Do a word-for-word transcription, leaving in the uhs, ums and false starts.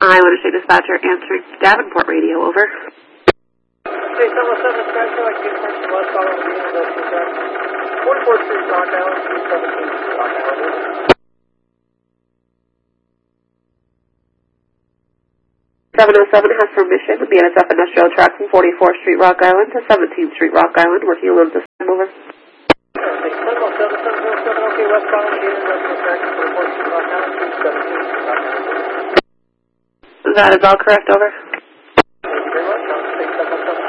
I want to say dispatcher answering Davenport radio, over. Okay, seven oh seven, dispatcher, like to information West Colorado Bean, industrial track, forty-fourth Street, Rock Island, two seventeen Street, Rock Island, over. seven oh seven has permission to be N S F industrial track from forty-fourth Street, Rock Island to seventeenth Street, Rock Island, working a little distance, over. Okay, seven oh seven, seven oh seven, okay, West Colorado Bean, industrial track, forty-fourth Street, Rock Island, two seventeen Street, Rock Island, over. That is all correct, over.